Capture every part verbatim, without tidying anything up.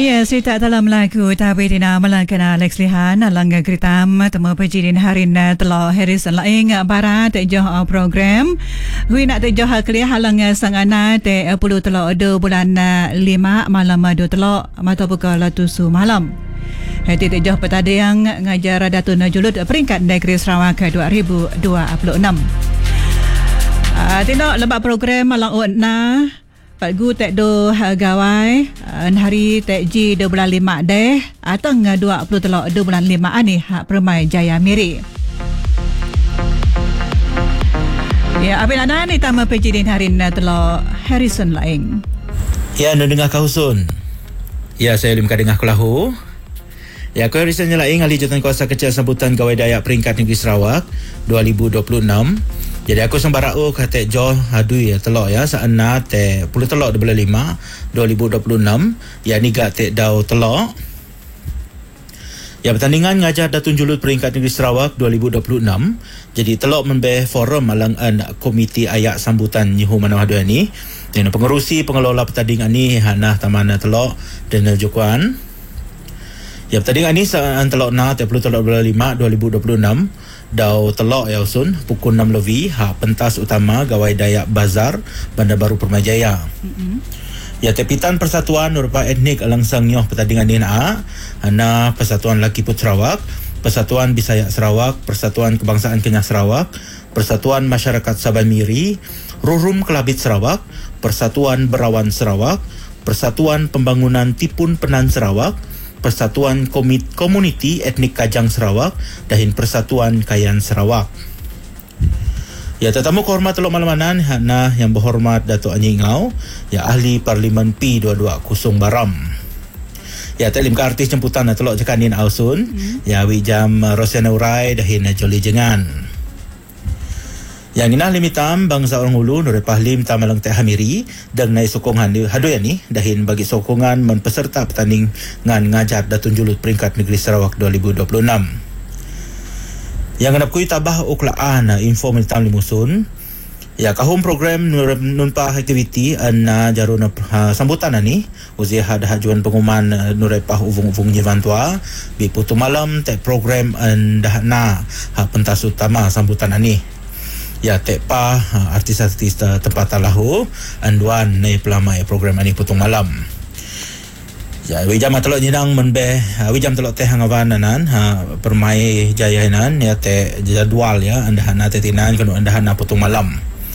Iya, cerita dalam lagu tapi di nama kena Alex Lihan alang kritam temu pejidin harin telo Harrison laing barat joh program hui nak joh kelih halang sangana te puluh telo do bulan lima malam do telo mata buka latusu malam. Hati te joh petade yang ngajar Datun Julud peringkat negeri Sarawak dua ribu dua puluh enam. Ah, tino lebak program malang una Pak Gu tek do gawai hari tek ji do bulan lima deh atang dua puluh telok do bulan lima ani hak Permai Jaya Miri. Ya, apin ana ni tama pejidin harin telok Harrison laing. Ya, anda dengar kausun. Ya, saya limka dengar kelahu. Ya, aku Harrison laing ahli jawatan kuasa kecil sambutan gawai Dayak peringkat negeri Sarawak dua ribu dua puluh enam. Jadi aku sembarau kata jo hadui ya telok ya saana te puluh telok di bulan lima dua ribu dua puluh enam ya ni gak te dau telok. Ya pertandingan ngajar Datun Julud peringkat negeri Sarawak dua ribu dua puluh enam. Jadi telok membeh forum alang an komiti ayak sambutan nyihu mana hadui ni. Dan pengerusi pengelola pertandingan ni hanah tamana telok Daniel Jokuan. Ya pertandingan ni saana telok na te puluh telok bulan lima dua ribu dua puluh enam. Dau telok ya usun pukul enam lebih hak pentas utama gawai Dayak Bazar Bandar Baru Permai Jaya. Mm-hmm. Ya tepitan persatuan Nurpa Etnik alangsang nyoh pertandingan ni na ana Persatuan Laki Put Sarawak, Persatuan Bisaya Sarawak, Persatuan Kebangsaan Kenyah Sarawak, Persatuan Masyarakat Saban Miri, Rurum Kelabit Sarawak, Persatuan Berawan Sarawak, Persatuan Pembangunan Tipun Penan Sarawak, Persatuan Komit Komuniti Etnik Kajang Sarawak dan Persatuan Kayan Sarawak. Ya, tetamu kehormat telok malamanan hana yang berhormat Datuk Anyi Ngau, ya ahli Parlimen P dua dua kosong Baram. Ya, telim ke artis jemputan telok jekanin ausun, hmm. ya wijam Rosiana Urai dahin Joli Jengan. Yang inah limitam bangsa orang Hulu Nurul Pahlim Tamalang Teh Hamiri dan naik sokongan hadoyan ni dahin bagi sokongan menpeserta pertandingan ngajar Datun Julud peringkat negeri Sarawak dua ribu dua puluh enam. Yang hendak kui tabah uklaan info militam limusun. Ya kahum program nunpa aktiviti an jaruna uh, sambutan ni uzi had hajuan pengumuman Nurul Pah uvung-uvung Jivantua bi putu malam te program an dahna ha pentas utama sambutan ni. Ya tekpa artis-artis tempat talahu anduan nei pelamai program ani putung malam. Ya wijam telok nyidang menbe wijam telok teh hangawan nan ha Permai Jaya nan ya te jadual ya andahan te tinan kanu andahan putung malam.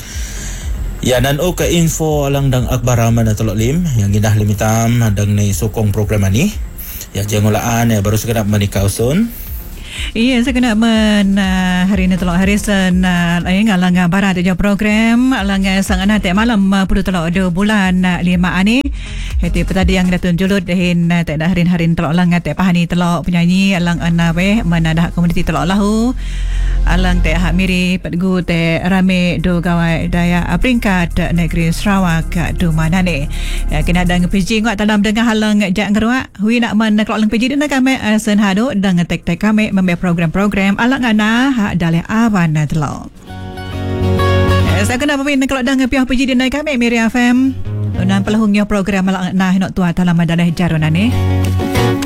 Ya dan o ke info alang dang akbaraman telok lim yang gindah limitam dang nei sokong program ani. Ya jengolaan ya baru sekedap menikausun. Iya, saya kena men uh, hari ini telok Harrison uh, lain alang barat je program alang sang anak te malam uh, puluh telok dua bulan uh, lima ani. Hati petadi yang Datun Julud dahin uh, te dah harin-harin telok alang te pahani telok penyanyi alang ana weh menadah komuniti telok lahu. Alang te hak miri petgu te rame do gawai Dayak uh, peringkat uh, negeri Sarawak uh, do manane. Ya kena dang P J ngak dalam dengar halang jak ngeruak hui nak men kelok lang P J dina kami uh, sen hado dang tek-tek kami program-program alang ana hak dalih awan telok. Eh, saya kena pemimpin kalau dah ngepiah puji di naik kami Miri F M. Unan pelahungnya program alang ana henok tua dalam dalih jarunan ni.